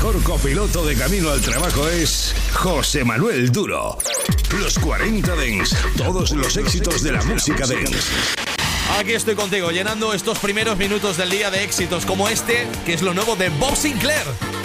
mejor copiloto de camino al trabajo es José Manuel Duro. Los 40 Dance, todos los éxitos de la música dance. Aquí estoy contigo, llenando estos primeros minutos del día de éxitos como este, que es lo nuevo de Bob Sinclair.